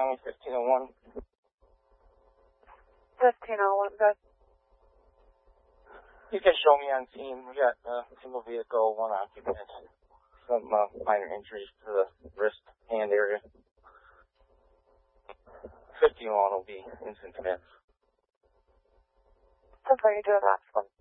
County, 1501. 1501, good. You can show me on scene. We got a single vehicle, one occupant, some minor injuries to the wrist, hand area. 1501 will be instant command. So far, you do have last one.